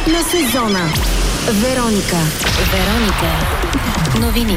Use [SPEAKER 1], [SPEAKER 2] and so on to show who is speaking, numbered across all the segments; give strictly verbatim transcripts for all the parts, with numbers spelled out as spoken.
[SPEAKER 1] на сезона. Вероника.
[SPEAKER 2] Вероника. Новини.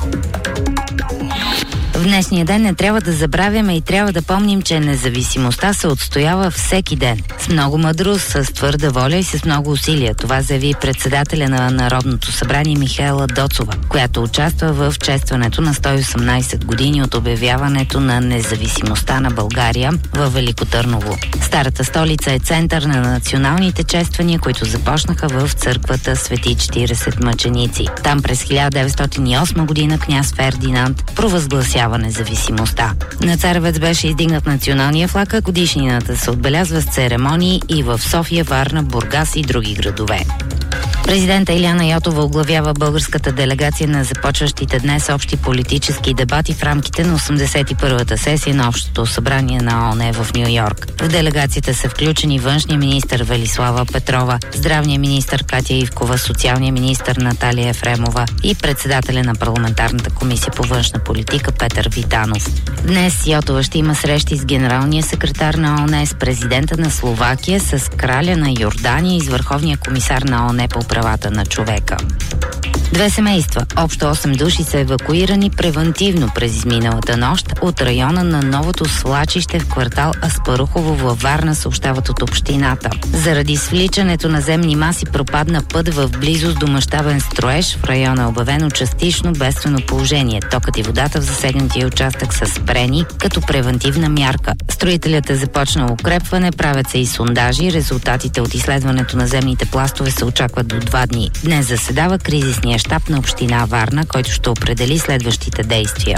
[SPEAKER 3] В днешния ден не трябва да забравяме и трябва да помним, че независимостта се отстоява всеки ден. С много мъдрост, с твърда воля и с много усилия. Това заяви председателя на Народното събрание Михаела Доцова, която участва в честването на сто и осемнайсет години от обявяването на независимостта на България във Велико Търново. Старата столица е център на националните чествания, които започнаха в църквата Свети четирийсет мъченици. Там през хиляда деветстотин и осма година княз Фердинанд провъзгласява независимостта. На Царевец беше издигнат националния флаг, а годишнината се отбелязва с церемонии и в София, Варна, Бургас и други градове. Президента Илияна Йотова оглавява българската делегация на започващите днес общи политически дебати в рамките на осемдесет и първата сесия на Общото събрание на ООН в Ню Йорк. В делегацията са включени външния министър Велислава Петрова, здравния министър Катя Ивкова, социалния министър Наталия Ефремова и председателя на парламентарната комисия по външна политика Петър Витанов. Днес Йотова ще има срещи с генералния секретар на ООН, с президента на Словакия, с краля на Йордания и с върховния комисар на ООН по правата на човека. Две семейства, общо осем души, са евакуирани превантивно през изминалата нощ от района на новото свлачище в квартал Аспарухово във Варна, съобщават от общината. Заради свличането на земни маси пропадна път в близост до мащабен строеж. В района е обявено частично бедствено положение. Токът и водата в засегнатия участък са спрени като превантивна мярка. Строителят е започнал укрепване, правят се и сондажи. Резултатите от изследването на земните пластове се очакват до два дни. Днес заседава кризисния щаб на община Варна, който ще определи следващите действия.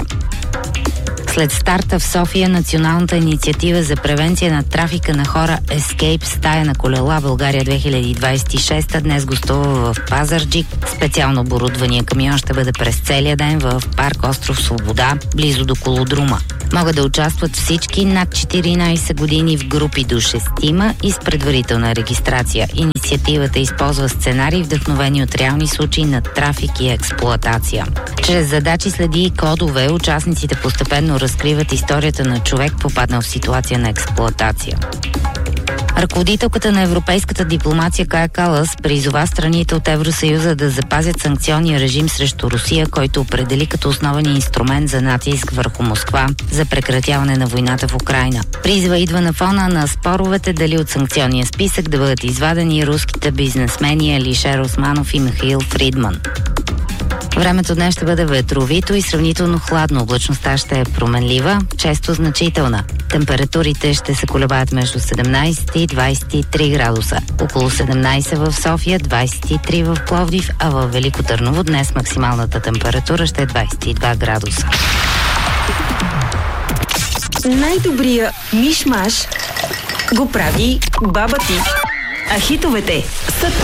[SPEAKER 3] След старта в София, националната инициатива за превенция на трафика на хора Escape стая на колела България две хиляди двайсет и шеста днес гостува в Пазарджик. Специално оборудвания камион ще бъде през целия ден в парк Остров Свобода, близо до Колодрума. Могат да участват всички над четиринайсет години в групи до шестима и с предварителна регистрация. Инициативата използва сценарии, вдъхновени от реални случаи на трафик и експлоатация. Чрез задачи, следи и кодове, участниците постепенно разкриват историята на човек, попаднал в ситуация на експлоатация. Ръководителката на европейската дипломация Кая Калас призова страните от Евросъюза да запазят санкционния режим срещу Русия, който определи като основен инструмент за натиск върху Москва за прекратяване на войната в Украйна. Призва идва на фона на споровете дали от санкционния списък да бъдат извадени руските бизнесмени Алишер Османов и Михаил Фридман. Времето днес ще бъде ветровито и сравнително хладно. Облачността ще е променлива, често значителна. Температурите ще се колебаят между седемнайсет и двайсет и три градуса. Около седемнайсет в София, двайсет и три в Пловдив, а в Велико Търново днес максималната температура ще е двайсет и два градуса.
[SPEAKER 1] Най-добрия миш-маш го прави баба ти. А хитовете са